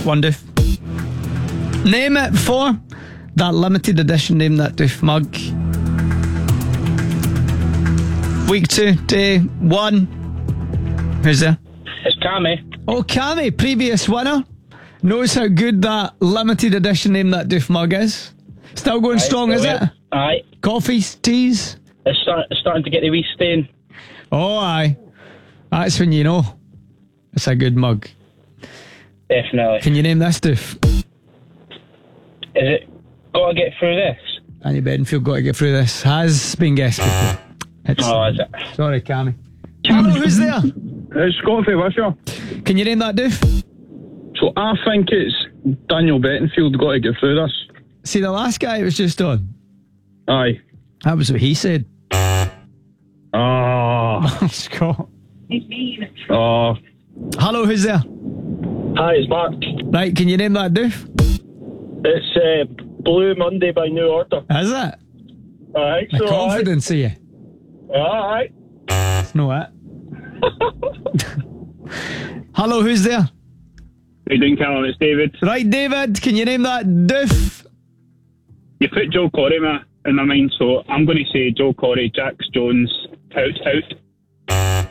one, Doof. Name it for that limited edition. Name that Doof mug. Week 2, day 1. Who's there? It's Cammy. Oh, Cammy, previous winner. Knows how good that limited edition Name That Doof mug is. Still going strong, is it? Aye. Coffees, teas? It's starting to get the wee stain. Oh, aye. That's when you know it's a good mug. Definitely. Can you name this, Doof? Is it got to get through this? Annie Bedingfield got to get through this. Has been guessed before. Is it? Sorry, Cammy. Hello, who's there? It's Scott from Wishaw. Can you name that, Doof? So I think it's Daniel Bettenfield got to get through this. See, the last guy was just on. Aye. That was what he said. Scott. Hello, who's there? Hi, it's Mark. Right, can you name that, Doof? It's Blue Monday by New Order. Is it? Aye, The confidence of you. Aye. It's not it. Hello, who's there? How you doing, Callum? It's David. Right, David, can you name that, Doof? You put Joe Corey in my mind, so I'm going to say Joe Corey, Jax Jones, out.